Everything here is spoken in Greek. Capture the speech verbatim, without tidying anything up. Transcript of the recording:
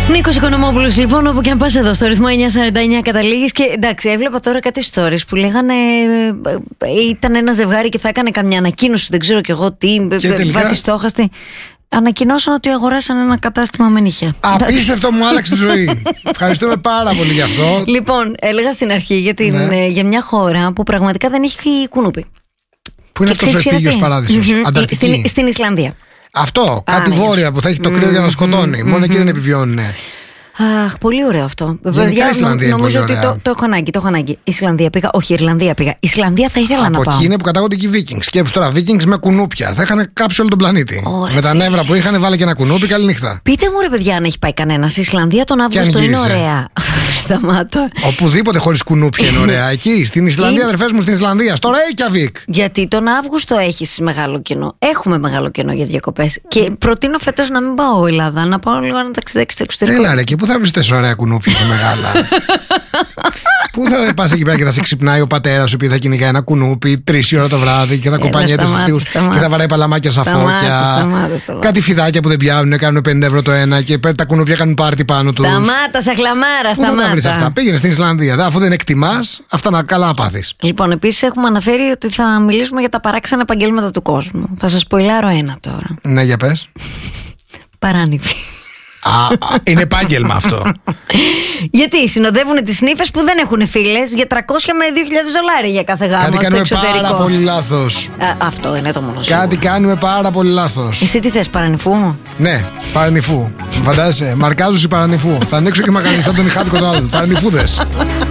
Νίκος Οικονομόπουλος, λοιπόν, όπου και αν πας εδώ στο ρυθμό εννιά σαράντα εννιά καταλήγεις. Και εντάξει, έβλεπα τώρα κάτι stories που λέγανε ήταν ένα ζευγάρι και θα έκανε καμιά ανακοίνωση, δεν ξέρω κι εγώ τι, βάτη στόχαστη. Ανακοινώσαν ότι αγοράσαν ένα κατάστημα με νύχια. Απίστευτο, μου άλλαξε τη ζωή. Ευχαριστούμε πάρα πολύ γι' αυτό. Λοιπόν, έλεγα στην αρχή για, την, ναι. για μια χώρα που πραγματικά δεν έχει κουνούπι. Πού είναι αυτός ο επίγειος παράδεισος? Mm-hmm. Ανταρκτική. Στην, στην Ισλανδία. Αυτό, κάτι Α, βόρεια που θα έχει το κρύο mm-hmm. για να σκοτώνει. Mm-hmm. Μόνο εκεί δεν επιβιώνουν. Αχ, πολύ ωραίο αυτό. Γενικά η Ισλανδία είναι νομίζω πολύ ότι το, το έχω ανάγκη, το έχω ανάγκη. Ισλανδία πήγα, όχι, Ιρλανδία πήγα. Ισλανδία θα ήθελα από να πάω. Από εκεί είναι που κατάγονται και οι Vikings. Σκέψου τώρα, Vikings με κουνούπια. Θα είχαν κάψει όλο τον πλανήτη. Ωραία. Με τα νεύρα που είχαν, βάλε και ένα κουνούπι, καλή νύχτα. Πείτε μου, ρε παιδιά, αν έχει πάει κανένα. Η Ισλανδία τον Αύγουστο είναι ωραία. Σταμάτα. Οπουδήποτε χωρίς κουνούπια είναι ωραία. Εκεί, στην Ισλανδία, αδερφές μου, στην Ισλανδία. Στο Reykjavik. Γιατί τον Αύγουστο έχει μεγάλο κοινό. Έχουμε μεγάλο κοινό για διακοπές. Και προτείνω φέτος να μην πάω Ελλάδα, να πάω λίγο να ταξιδέψω στο εξωτερικό. Έλα, ρε, και πού θα βρει τέσσερα ωραία κουνούπια και μεγάλα. Πού θα πας εκεί πέρα και θα σε ξυπνάει ο πατέρας σου που θα κυνηγάει ένα κουνούπι τρεις η ώρα το βράδυ και θα κοπανιέται στους τοίχους και θα βαράει παλαμάκια στα φώκια. Κάτι φιδάκια που δεν πιάνουν, κάνουν πενήντα ευρώ το ένα και τα κουνούπια κάνουν πάρτι πάνω τους. Σταμάτα, σε χλαμάρα, σταμάτα. Πού θα τα βρεις αυτά? Πήγαινε στην Ισλανδία. Αφού δεν εκτιμάς, αυτά να καλά να πάθεις. Λοιπόν, επίσης έχουμε αναφέρει ότι θα μιλήσουμε για τα παράξενα επαγγέλματα του κόσμου. Θα σας σποιλάρω ένα τώρα. Ναι, για πες. Παράνυφη. Α, είναι επάγγελμα αυτό. Γιατί συνοδεύουν τις νύφες που δεν έχουν φίλες για τριακόσια με δύο χιλιάδες δολάρια για κάθε γάμο. Κάτι στο κάνουμε εξωτερικό. πάρα πολύ λάθος. Α, αυτό είναι το μόνο. Κάτι σίγουρο. Κάνουμε πάρα πολύ λάθος. Εσύ τι θες, παρανυφού? Ναι, παρανυφού. Φαντάζεσαι, μαρκάζουση παρανυφού. Θα ανοίξω και μαγαζί σαν τον Ιχάτικο τον άλλον. Παρανυφούδες.